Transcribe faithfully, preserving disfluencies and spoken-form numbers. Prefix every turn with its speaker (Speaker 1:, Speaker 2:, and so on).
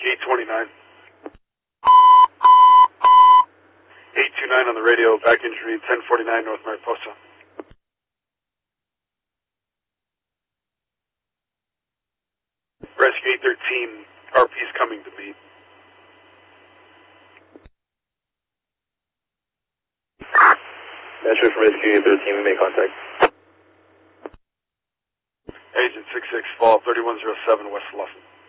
Speaker 1: Rescue eight twenty-nine. eight two nine on the radio, back injury, ten forty-nine North Mariposa. Rescue eight thirteen, R P's coming to meet.
Speaker 2: Metro from Rescue eight thirteen, we make contact.
Speaker 1: Agent six six, fall thirty-one oh seven West Lawson.